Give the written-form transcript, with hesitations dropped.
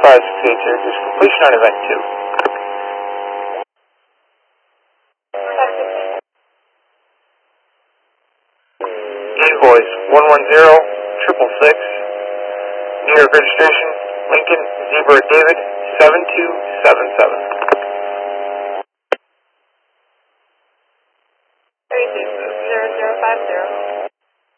Series, completion on event 2. Invoice 110666, New York registration, Lincoln Zebra David 7277.